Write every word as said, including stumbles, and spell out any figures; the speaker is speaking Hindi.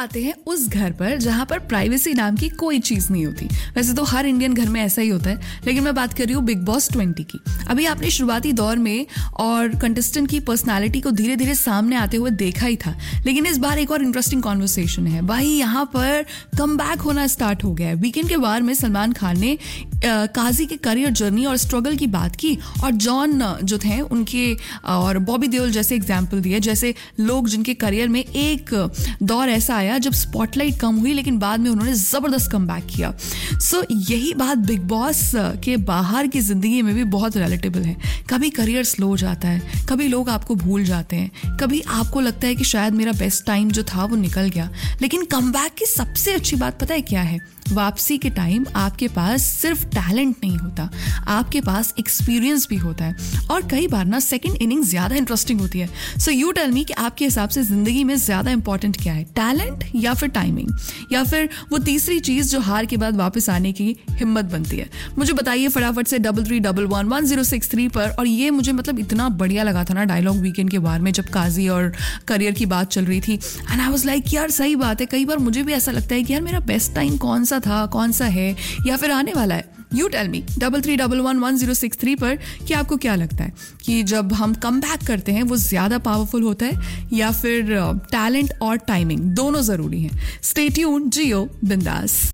आते हैं उस घर पर जहां पर प्राइवेसी नाम की कोई चीज नहीं होती। वैसे तो हर इंडियन घर में ऐसा ही होता है, लेकिन मैं बात कर रही हूँ बिग बॉस ट्वेंटी की। अभी आपने शुरुआती दौर में और कंटेस्टेंट की पर्सनालिटी को धीरे धीरे सामने आते हुए देखा ही था, लेकिन इस बार एक और इंटरेस्टिंग कॉन्वर्सेशन है भाई। यहाँ पर कम बैक होना स्टार्ट हो गया है। वीकेंड के बार में सलमान खान ने आ, काजी के करियर जर्नी और स्ट्रगल की बात की, और जॉन जो थे उनके और बॉबी देओल जैसे एग्जाम्पल दिए, जैसे लोग जिनके करियर में एक दौर ऐसा आया जब स्पॉटलाइट कम हुई लेकिन बाद में उन्होंने जबरदस्त कमबैक किया। सो so, यही बात बिग बॉस के बाहर की जिंदगी में भी बहुत रिलेटेबल है। कभी करियर स्लो हो जाता है, कभी लोग आपको भूल जाते हैं, कभी आपको लगता है कि शायद मेरा बेस्ट टाइम जो था वो निकल गया, लेकिन कमबैक की सबसे अच्छी बात पता है क्या है? वापसी के टाइम आपके पास सिर्फ टैलेंट नहीं होता, आपके पास एक्सपीरियंस भी होता है, और कई बार ना सेकंड इनिंग ज्यादा इंटरेस्टिंग होती है। सो यू टेल मी कि आपके हिसाब से जिंदगी में ज्यादा इंपॉर्टेंट क्या है, टैलेंट या फिर टाइमिंग, या फिर वो तीसरी चीज जो हार के बाद वापस आने की हिम्मत बनती है? मुझे बताइए फटाफट से double three double one one zero six three पर। और ये मुझे मतलब इतना बढ़िया लगा था ना डायलॉग वीकेंड के बारे में, जब काजी और करियर की बात चल रही थी, एंड आई वाज लाइक यार सही बात है। कई बार मुझे भी ऐसा लगता है कि यार मेरा बेस्ट टाइम कौन सा था, कौन सा है, या फिर आने वाला है। You tell me double three double one one zero six three पर कि आपको क्या लगता है कि जब हम कम बैक करते हैं वो ज्यादा पावरफुल होता है, या फिर टैलेंट और टाइमिंग दोनों जरूरी हैं? स्टे ट्यून्ड, जियो बिंदास।